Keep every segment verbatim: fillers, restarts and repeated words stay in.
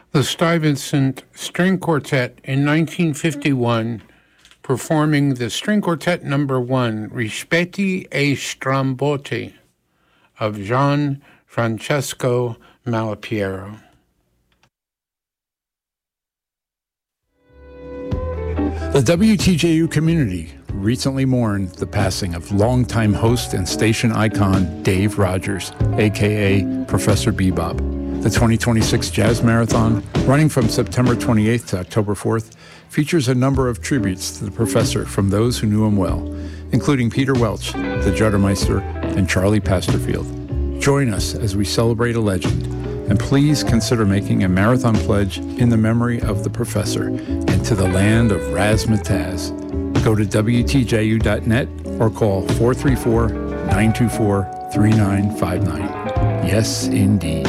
The Stuyvesant String Quartet in nineteen fifty-one, performing the String Quartet number one, Rispetti e Strambotti, of Gian Francesco Malipiero. The W T J U community recently mourned the passing of longtime host and station icon Dave Rogers, a k a. Professor Bebop. The twenty twenty-six Jazz Marathon, running from September twenty-eighth to October fourth, features a number of tributes to the professor from those who knew him well, including Peter Welch, the Juttermeister, and Charlie Pasterfield. Join us as we celebrate a legend, and please consider making a marathon pledge in the memory of the professor and to the land of Razzmatazz. Go to W T J U dot net or call four three four, nine two four, three nine five nine. Yes, indeed.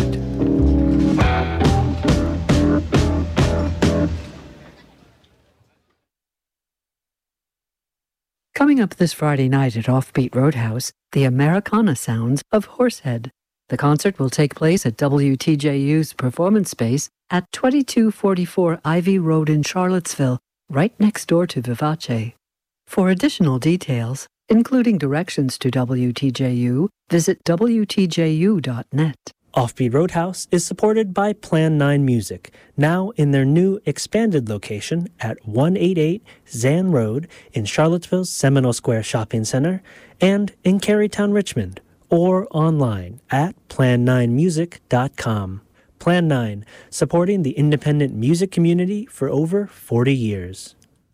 Coming up this Friday night at Offbeat Roadhouse, the Americana sounds of Horsehead. The concert will take place at W T J U's performance space at twenty-two forty-four Ivy Road in Charlottesville, right next door to Vivace. For additional details, including directions to W T J U, visit W T J U dot net. Offbeat Roadhouse is supported by Plan nine Music, now in their new expanded location at one eighty-eight Zan Road in Charlottesville's Seminole Square Shopping Center and in Carytown, Richmond, or online at plan nine music dot com. Plan nine, supporting the independent music community for over forty years.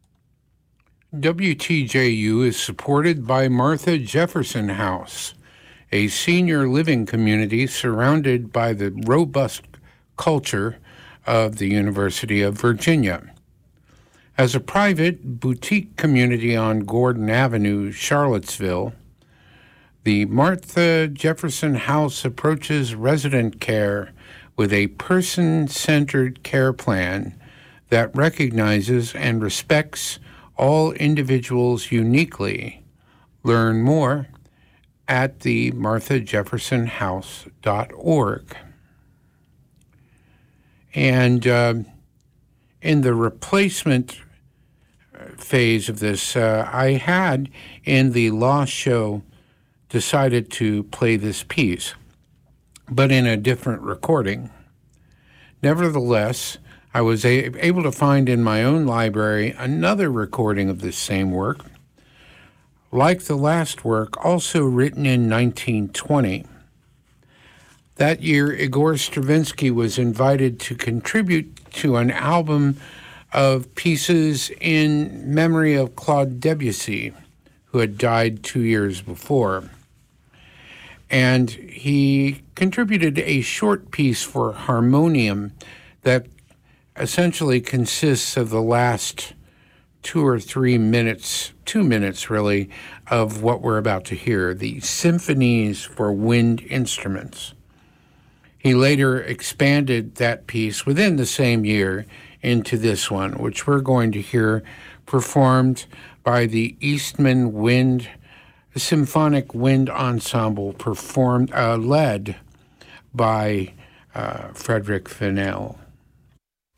W T J U is supported by Martha Jefferson House, a senior living community surrounded by the robust culture of the University of Virginia. As a private boutique community on Gordon Avenue, Charlottesville, the Martha Jefferson House approaches resident care with a person-centered care plan that recognizes and respects all individuals uniquely. Learn more at the martha jefferson house dot org. And uh, in the replacement phase of this, uh, I had in the Lost Show decided to play this piece, but in a different recording. Nevertheless, I was a- able to find in my own library another recording of this same work, like the last work, also written in nineteen twenty. That year, Igor Stravinsky was invited to contribute to an album of pieces in memory of Claude Debussy, who had died two years before. And he contributed a short piece for harmonium that essentially consists of the last two or three minutes, two minutes really, of what we're about to hear, the symphonies for wind instruments. He later expanded that piece within the same year into this one, which we're going to hear performed by the Eastman Wind Symphonic Wind Ensemble, performed, uh, led by uh, Frederick Fennell.